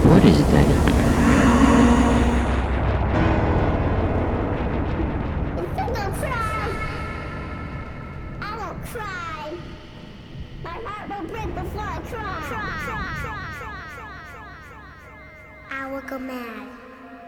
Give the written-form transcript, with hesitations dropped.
What is it, Daddy? If you don't cry, I won't cry. My heart will break before I cry. I will go mad.